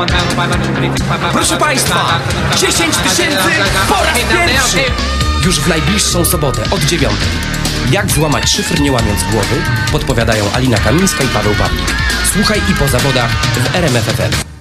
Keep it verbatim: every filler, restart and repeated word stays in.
Proszę Państwa, dziesięć tysięcy po raz pierwszy! Już w najbliższą sobotę od dziewiątej. Jak złamać szyfr nie łamiąc głowy? Podpowiadają Alina Kamińska i Paweł Pawlik. Słuchaj i po zawodach w R M F F M.